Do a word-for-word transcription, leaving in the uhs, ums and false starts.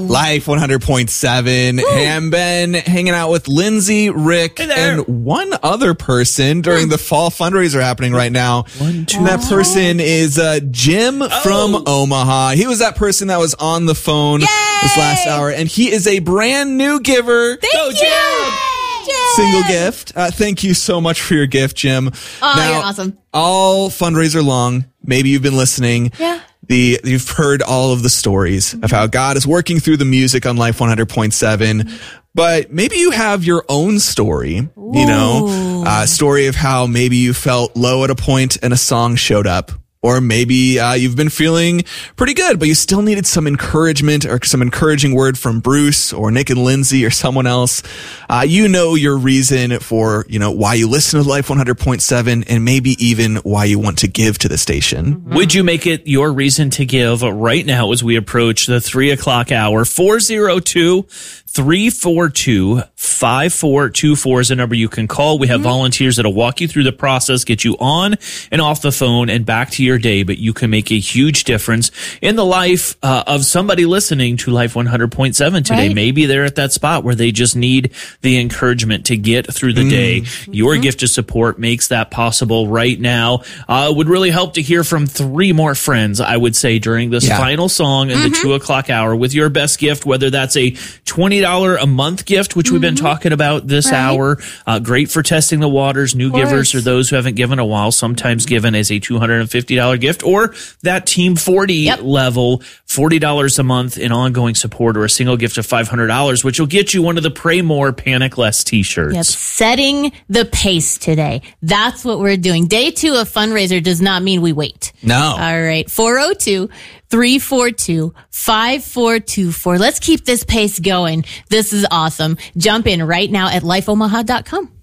Life one hundred point seven. Hey, I'm Ben, hanging out with Lindsay, Rick, and one other person during the fall fundraiser happening right now. One, two, and that person is uh, Jim oh. from Omaha. He was that person that was on the phone Yay! this last hour, and he is a brand new giver. Thank Go, you! Jim! Single gift. Uh, thank you so much for your gift, Jim. Oh, now, you're awesome. All fundraiser long, maybe you've been listening. Yeah. The You've heard all of the stories of how God is working through the music on Life one hundred point seven. But maybe you have your own story, Ooh. you know, a uh, story of how maybe you felt low at a point and a song showed up. Or maybe uh, you've been feeling pretty good, but you still needed some encouragement or some encouraging word from Bruce or Nick and Lindsay or someone else. Uh, you know your reason for, you know, why you listen to Life one hundred point seven and maybe even why you want to give to the station. Mm-hmm. Would you make it your reason to give right now as we approach the three o'clock hour? four oh two, three four two, five four two four is the number you can call. We have mm-hmm. volunteers that'll walk you through the process, get you on and off the phone and back to your day, but you can make a huge difference in the life uh, of somebody listening to Life one hundred point seven today. Right. Maybe they're at that spot where they just need the encouragement to get through the mm. day. Your mm-hmm. gift of support makes that possible right now. Uh, it would really help to hear from three more friends, I would say, during this yeah. final song in mm-hmm. the two o'clock hour with your best gift, whether that's a twenty dollars a month gift, which mm-hmm. we've been talking about this right. hour. Uh, great for testing the waters. New givers or those who haven't given a while, sometimes given as a two hundred fifty dollars gift, or that Team forty yep. level, forty dollars a month in ongoing support, or a single gift of five hundred dollars, which will get you one of the Pray More, Panic Less t-shirts. Yep. Setting the pace today. That's what we're doing. Day two of fundraiser does not mean we wait. No. All right. four oh two, three four two, five four two four. Let's keep this pace going. This is awesome. Jump in right now at life omaha dot com.